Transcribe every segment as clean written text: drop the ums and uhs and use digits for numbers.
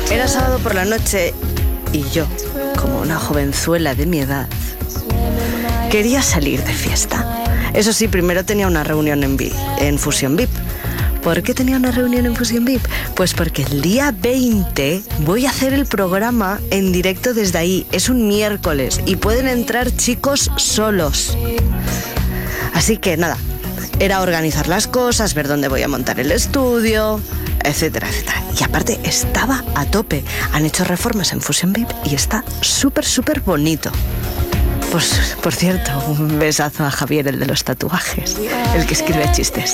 Era sábado por la noche y yo, como una jovenzuela de mi edad, quería salir de fiesta. Eso sí, primero tenía una reunión en Fusión VIP. ¿Por qué tenía una reunión en Fusión VIP? Pues porque el día 20 voy a hacer el programa en directo desde ahí. Es un miércoles y pueden entrar chicos solos. Así que nada, era organizar las cosas, ver dónde voy a montar el estudio, etcétera, etcétera. Y aparte estaba a tope. Han hecho reformas en Fusión VIP y está súper, súper bonito. Pues, por cierto, un besazo a Javier, el de los tatuajes, el que escribe chistes.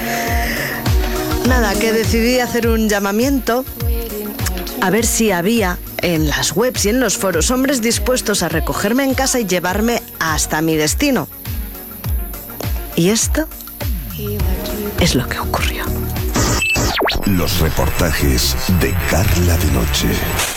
Nada, que decidí hacer un llamamiento a ver si había en las webs y en los foros hombres dispuestos a recogerme en casa y llevarme hasta mi destino. Y esto es lo que ocurrió. Los reportajes de Carla de Noche.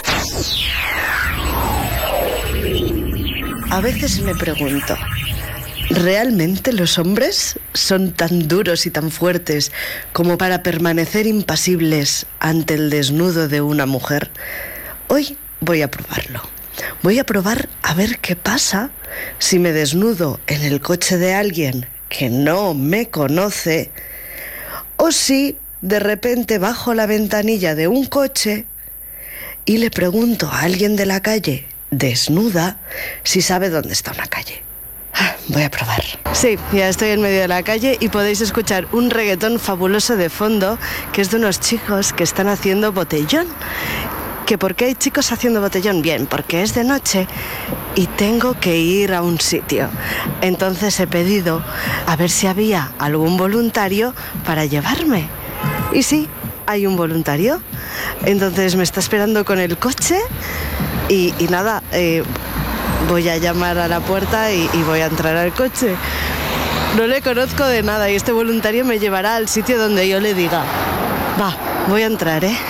A veces me pregunto, ¿realmente los hombres son tan duros y tan fuertes como para permanecer impasibles ante el desnudo de una mujer? Hoy voy a probarlo. Voy a probar a ver qué pasa si me desnudo en el coche de alguien que no me conoce, o si de repente bajo la ventanilla de un coche y le pregunto a alguien de la calle, desnuda, si sabe dónde está una calle. Voy a probar. Sí, ya estoy en medio de la calle y podéis escuchar un reggaetón fabuloso de fondo, que es de unos chicos que están haciendo botellón. ¿Que por qué hay chicos haciendo botellón? Bien, porque es de noche y tengo que ir a un sitio. Entonces he pedido a ver si había algún voluntario para llevarme. Y sí, hay un voluntario. Entonces me está esperando con el coche y nada, voy a llamar a la puerta y voy a entrar al coche. No le conozco de nada y este voluntario me llevará al sitio donde yo le diga. Va, voy a entrar, ¿eh?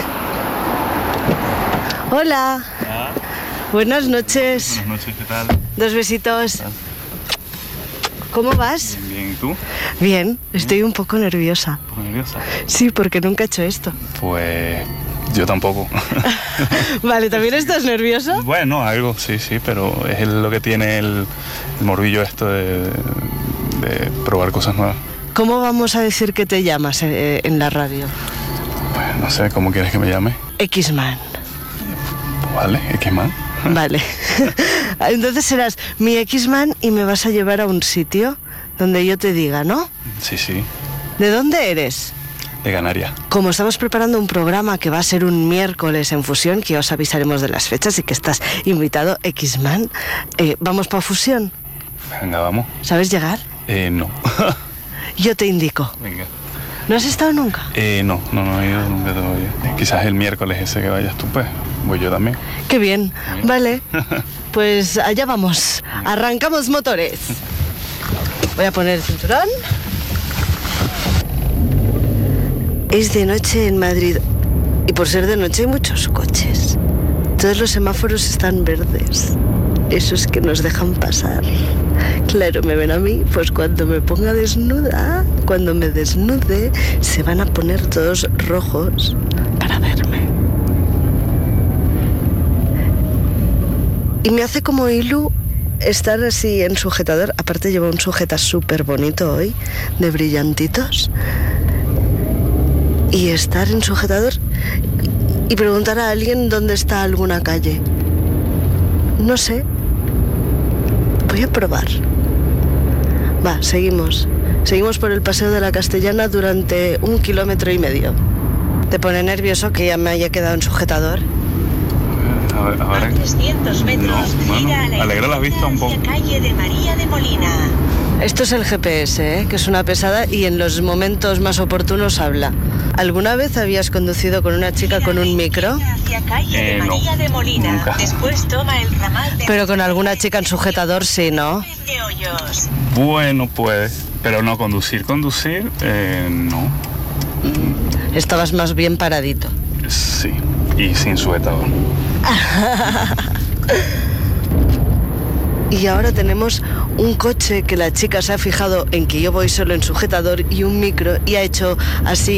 Hola. Hola. Buenas noches. Buenas noches, ¿qué tal? Dos besitos. ¿Cómo vas? Bien, bien. ¿Y tú? Bien, estoy un poco nerviosa. ¿Un poco nerviosa? Sí, porque nunca he hecho esto. Pues yo tampoco. Vale, ¿también estás nervioso? Bueno, algo, sí, pero es lo que tiene el morbillo esto de probar cosas nuevas. ¿Cómo vamos a decir que te llamas en la radio? Pues no sé, ¿cómo quieres que me llame? X-Man. Vale, X-Man. Vale. Entonces serás mi X-Man y me vas a llevar a un sitio donde yo te diga, ¿no? Sí. ¿De dónde eres? De Canarias. Como estamos preparando un programa que va a ser un miércoles en Fusión, que os avisaremos de las fechas y que estás invitado, X-Man, ¿vamos para Fusión? Venga, vamos. ¿Sabes llegar? No. Yo te indico. Venga. ¿No has estado nunca? No he ido nunca todavía. Quizás el miércoles ese que vayas tú, pues voy yo también. Qué bien. Vale. Pues allá vamos. Arrancamos motores. Voy a poner el cinturón. Es de noche en Madrid y por ser de noche hay muchos coches. Todos los semáforos están verdes. Esos que nos dejan pasar. Claro, me ven a mí, pues cuando me ponga desnuda, cuando me desnude, se van a poner todos rojos para verme. Y me hace como ilu estar así en sujetador. Aparte llevo un sujeta súper bonito hoy, de brillantitos. Y estar en sujetador y preguntar a alguien dónde está alguna calle. No sé. Voy a probar. Va, seguimos. Seguimos por el Paseo de la Castellana durante 1,5 kilómetros. ¿Te pone nervioso que ya me haya quedado en sujetador? A ver. 300 metros, gira a la alegra la vista un poco. Calle de María de Molina. Esto es el GPS, que es una pesada y en los momentos más oportunos habla. ¿Alguna vez habías conducido con una chica con un micro? Hacia calle de María de Molina. Nunca. Después toma el ramal de... Pero con alguna chica en sujetador sí, ¿no? de Hoyos. Bueno, puede, pero no conducir, no. Estabas más bien paradito. Sí, y sin sujetador. Y ahora tenemos un coche que la chica se ha fijado en que yo voy solo en sujetador y un micro y ha hecho así